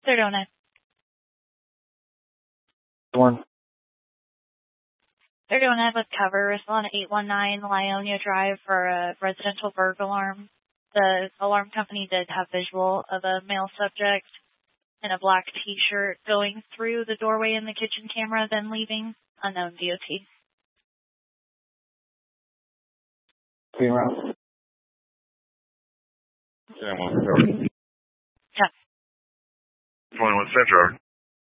309. One. 309 with cover is on 819 Lionia Drive for a residential burglar alarm. The alarm company did have visual of a male subject in a black t-shirt going through the doorway in the kitchen camera, then leaving. Unknown DOT. Clear out. Yeah, 1 Central. Yeah. 21 Central.